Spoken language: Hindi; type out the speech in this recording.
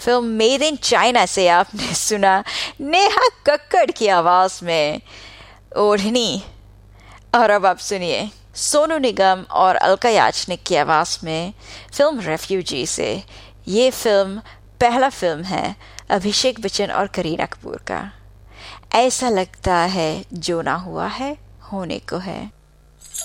फिल्म मेड इन चाइना से आपने सुना नेहा कक्कड़ की आवाज में ओढ़नी। और अब आप सुनिए सोनू निगम और अलका याग्निक की आवाज में फिल्म रेफ्यूजी से। ये फिल्म पहला फिल्म है अभिषेक बच्चन और करीना कपूर का। ऐसा लगता है जो ना हुआ है होने को है।